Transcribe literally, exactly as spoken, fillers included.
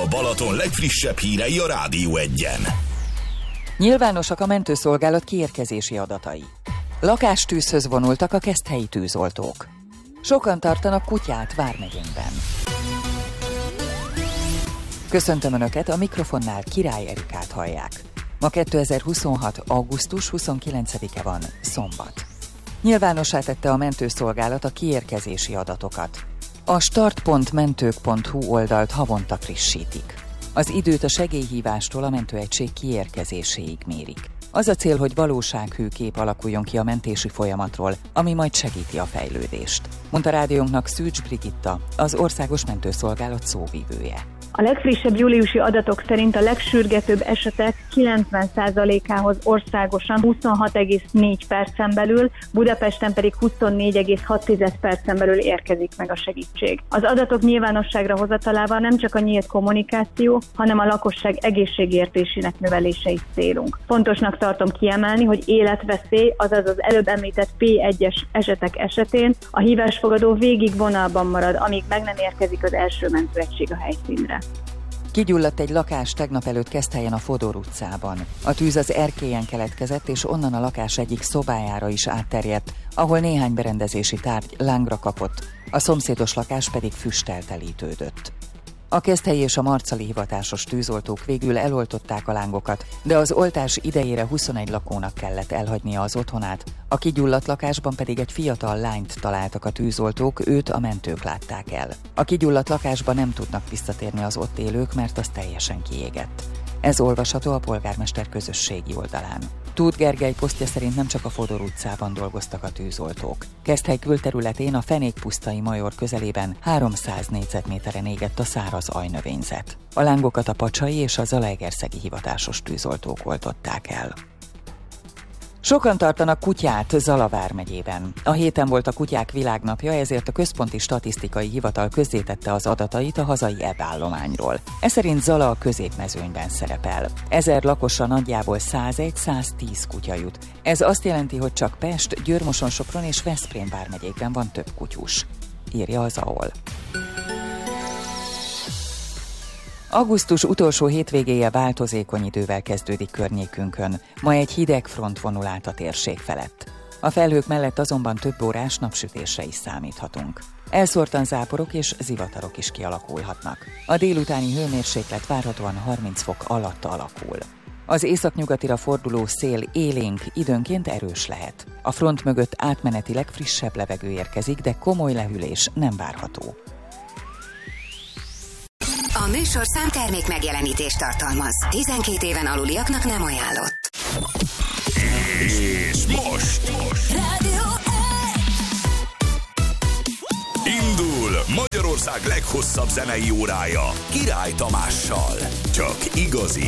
A Balaton legfrissebb hírei a Rádió Egyen. Nyilvánosak a mentőszolgálat kiérkezési adatai. Lakástűzhöz vonultak a keszthelyi tűzoltók. Sokan tartanak kutyát Vármegyénkben. Köszöntöm Önöket, a mikrofonnál Király Erikát hallják. Ma kétezer-huszonhat. augusztus huszonkilencedike van, szombat. Nyilvánossá tette a mentőszolgálat a kiérkezési adatokat. A start pont mentők pont hu oldalt havonta frissítik. Az időt a segélyhívástól a mentőegység kiérkezéséig mérik. Az a cél, hogy valósághű kép alakuljon ki a mentési folyamatról, ami majd segíti a fejlődést, mondta rádiónknak Szűcs Brigitta, az Országos Mentőszolgálat szóvivője. A legfrissebb júliusi adatok szerint a legsürgetőbb esetek kilencven százalékához országosan huszonhat egész négy percen belül, Budapesten pedig huszonnégy egész hat percen belül érkezik meg a segítség. Az adatok nyilvánosságra hozatalával nem csak a nyílt kommunikáció, hanem a lakosság egészségértésének növelése is célunk. Fontosnak tartom kiemelni, hogy életveszély, azaz az előbb említett pé egyes esetek esetén a hívásfogadó végig vonalban marad, amíg meg nem érkezik az első mentőegység a helyszínre. Kigyulladt egy lakás tegnap előtt Keszthelyen a Fodor utcában. A tűz az erkélyen keletkezett, és onnan a lakás egyik szobájára is átterjedt, ahol néhány berendezési tárgy lángra kapott, a szomszédos lakás pedig füsttel telítődött. A keszthelyi és a marcali hivatásos tűzoltók végül eloltották a lángokat, de az oltás idejére huszonegy lakónak kellett elhagynia az otthonát, a kigyulladt lakásban pedig egy fiatal lányt találtak a tűzoltók, őt a mentők látták el. A kigyulladt lakásban nem tudnak visszatérni az ott élők, mert az teljesen kiégett. Ez olvasható a polgármester közösségi oldalán. Tóth Gergely posztja szerint nem csak a Fodor utcában dolgoztak a tűzoltók. Keszthely külterületén a Fenékpusztai Major közelében háromszáz négyzetméteren égett a száraz ajnövényzet. A lángokat a pacsai és a zalaegerszegi hivatásos tűzoltók oltották el. Sokan tartanak kutyát Zala vármegyében. A héten volt a kutyák világnapja, ezért a Központi Statisztikai Hivatal közzétette az adatait a hazai ebbállományról. Ez szerint Zala a középmezőnyben szerepel. Ezer lakosra nagyjából százegy-száztíz kutya jut. Ez azt jelenti, hogy csak Pest, Győr-Moson-Sopron és Veszprém vármegyékben van több kutyus, írja az á o el. Augusztus utolsó hétvégéje változékony idővel kezdődik környékünkön. Ma egy hideg front vonul át a térség felett. A felhők mellett azonban több órás napsütésre is számíthatunk. Elszórtan záporok és zivatarok is kialakulhatnak. A délutáni hőmérséklet várhatóan harminc fok alatt alakul. Az északnyugatira forduló szél élénk, időnként erős lehet. A front mögött átmenetileg frissebb levegő érkezik, de komoly lehűlés nem várható. A műsorszám termék megjelenítést tartalmaz. tizenkét éven aluliaknak nem ajánlott. És most, most. Rádió Indul Magyarország leghosszabb zenei órája Király Tamással. Csak igazi